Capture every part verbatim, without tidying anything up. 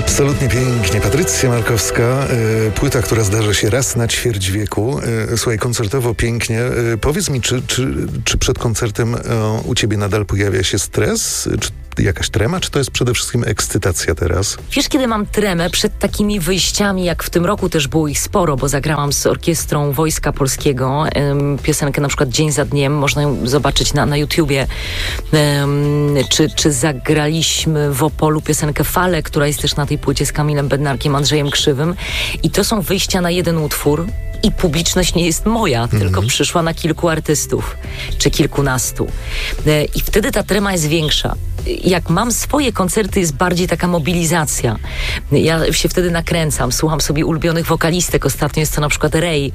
Absolutnie pięknie. Patrycja Markowska, y, płyta, która zdarza się raz na ćwierć wieku. Y, słuchaj, koncertowo pięknie. Y, powiedz mi, czy, czy, czy przed koncertem y, u ciebie nadal pojawia się stres? Czy jakaś trema, czy to jest przede wszystkim ekscytacja teraz? Wiesz, kiedy mam tremę przed takimi wyjściami, jak w tym roku też było ich sporo, bo zagrałam z orkiestrą Wojska Polskiego ym, piosenkę na przykład Dzień za dniem, można ją zobaczyć na, na YouTubie. Ym, czy, czy zagraliśmy w Opolu piosenkę Fale, która jest też na tej płycie z Kamilem Bednarkiem, Andrzejem Krzywym. I to są wyjścia na jeden utwór. I publiczność nie jest moja, mm-hmm. tylko przyszła na kilku artystów, czy kilkunastu. I wtedy ta trema jest większa. Jak mam swoje koncerty, jest bardziej taka mobilizacja. Ja się wtedy nakręcam, słucham sobie ulubionych wokalistek. Ostatnio jest to na przykład Ray.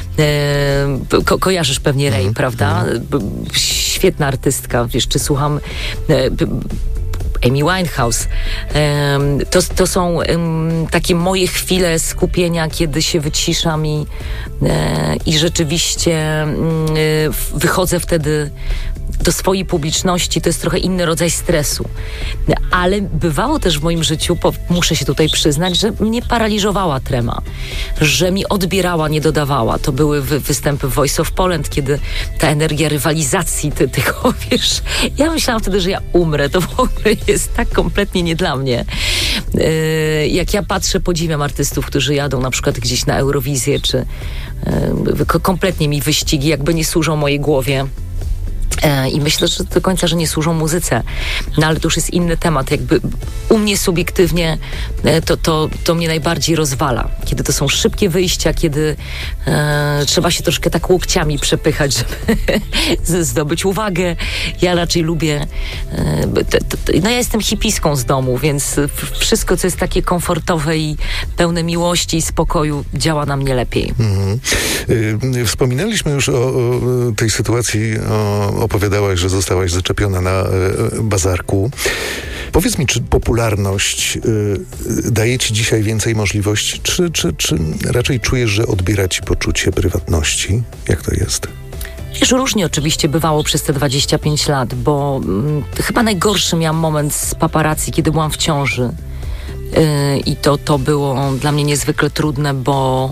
E, ko- kojarzysz pewnie Ray, mm-hmm. prawda? Świetna artystka. Wiesz, czy słucham... E, Amy Winehouse. Um, to, to są um, takie moje chwile skupienia, kiedy się wyciszam i, e, i rzeczywiście e, wychodzę wtedy do swojej publiczności. To jest trochę inny rodzaj stresu. Ale bywało też w moim życiu, po, muszę się tutaj przyznać, że mnie paraliżowała trema, że mi odbierała, nie dodawała. To były wy, występy w Voice of Poland, kiedy ta energia rywalizacji, ty, tylko wiesz, ja myślałam wtedy, że ja umrę. To w ogóle jest tak kompletnie nie dla mnie. Yy, jak ja patrzę, podziwiam artystów, którzy jadą na przykład gdzieś na Eurowizję, czy yy, kompletnie mi wyścigi jakby nie służą mojej głowie. I myślę, że do końca, że nie służą muzyce. No ale to już jest inny temat. Jakby u mnie subiektywnie to, to, to mnie najbardziej rozwala. Kiedy to są szybkie wyjścia, kiedy e, trzeba się troszkę tak łokciami przepychać, żeby zdobyć uwagę. Ja raczej lubię... E, te, te, no ja jestem hipiską z domu, więc wszystko, co jest takie komfortowe i pełne miłości i spokoju, działa na mnie lepiej. Mhm. Y, wspominaliśmy już o, o tej sytuacji, o opowiadałaś, że zostałaś zaczepiona na y, bazarku. Powiedz mi, czy popularność y, daje ci dzisiaj więcej możliwości, czy, czy, czy raczej czujesz, że odbiera ci poczucie prywatności? Jak to jest? Wiesz, różnie oczywiście bywało przez te dwadzieścia pięć lat, bo mm, chyba najgorszy miałam moment z paparazzi, kiedy byłam w ciąży. Yy, I to, to było dla mnie niezwykle trudne, bo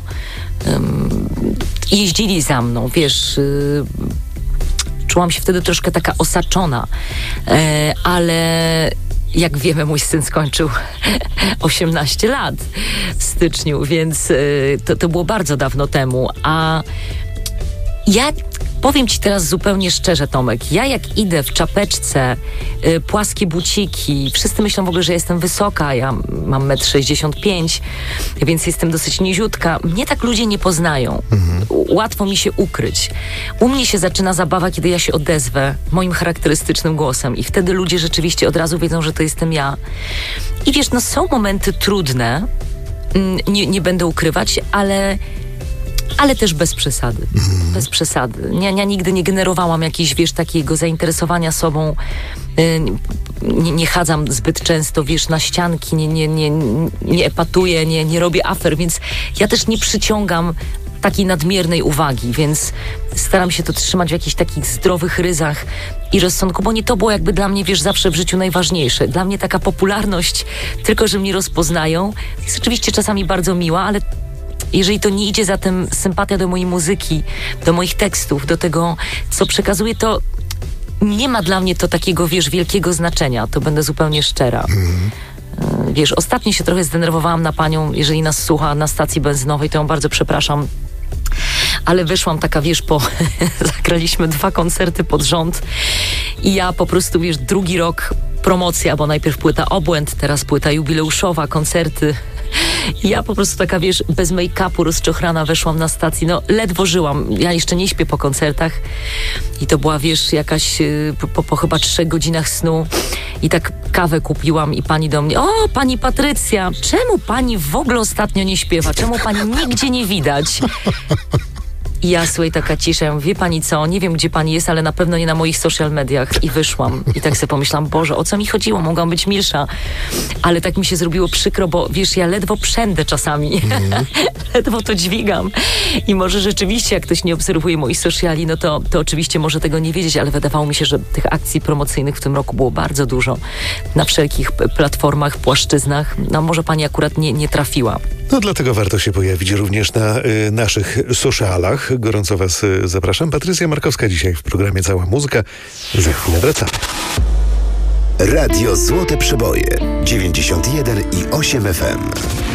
yy, jeździli za mną, wiesz... Yy, Czułam się wtedy troszkę taka osaczona, e, ale jak wiemy, mój syn skończył osiemnaście lat w styczniu, więc e, to, to było bardzo dawno temu. A ja powiem ci teraz zupełnie szczerze, Tomek, ja jak idę w czapeczce, y, płaskie buciki, wszyscy myślą w ogóle, że jestem wysoka, ja mam metr sześćdziesiąt pięć, więc jestem dosyć niziutka. Mnie tak ludzie nie poznają. Mhm. Łatwo mi się ukryć. U mnie się zaczyna zabawa, kiedy ja się odezwę moim charakterystycznym głosem i wtedy ludzie rzeczywiście od razu wiedzą, że to jestem ja. I wiesz, no są momenty trudne, nie, nie będę ukrywać, ale... ale też bez przesady. Mm. Bez przesady. Ja, ja nigdy nie generowałam jakiegoś, wiesz, takiego zainteresowania sobą. Yy, nie, nie chadzam zbyt często, wiesz, na ścianki, nie, nie, nie, nie epatuję, nie, nie robię afer, więc ja też nie przyciągam takiej nadmiernej uwagi, więc staram się to trzymać w jakichś takich zdrowych ryzach i rozsądku, bo nie to było jakby dla mnie, wiesz, zawsze w życiu najważniejsze. Dla mnie taka popularność, tylko że mnie rozpoznają, jest oczywiście czasami bardzo miła, ale jeżeli to nie idzie za tym sympatia do mojej muzyki, do moich tekstów, do tego, co przekazuję, to nie ma dla mnie to takiego, wiesz, wielkiego znaczenia. To będę zupełnie szczera. Mm. Wiesz, ostatnio się trochę zdenerwowałam na panią, jeżeli nas słucha na stacji benzynowej, to ją bardzo przepraszam. Ale wyszłam taka, wiesz, po... zagraliśmy dwa koncerty pod rząd i ja po prostu, wiesz, drugi rok promocja, bo najpierw płyta Obłęd, teraz płyta jubileuszowa, koncerty. I ja po prostu taka, wiesz, bez make-upu, rozczochrana weszłam na stację, no ledwo żyłam. Ja jeszcze nie śpię po koncertach i to była, wiesz, jakaś po, po chyba trzech godzinach snu i tak kawę kupiłam i pani do mnie: o, pani Patrycja, czemu pani w ogóle ostatnio nie śpiewa? Czemu pani nigdzie nie widać? I ja, słuchaj, taka cisza, ja mówię, wie pani co, nie wiem, gdzie pani jest, ale na pewno nie na moich social mediach. I wyszłam. I tak sobie pomyślałam, Boże, o co mi chodziło? Mogłam być milsza. Ale tak mi się zrobiło przykro, bo wiesz, ja ledwo przędę czasami. Mm. ledwo to dźwigam. I może rzeczywiście, jak ktoś nie obserwuje moich sociali, no to, to oczywiście może tego nie wiedzieć, ale wydawało mi się, że tych akcji promocyjnych w tym roku było bardzo dużo. Na wszelkich platformach, płaszczyznach. No może pani akurat nie, nie trafiła. No dlatego warto się pojawić również na y, naszych socialach. Gorąco was y, zapraszam. Patrycja Markowska dzisiaj w programie Cała Muzyka. Za chwilę wracamy. Radio Złote Przeboje dziewięćdziesiąt jeden i osiem F M.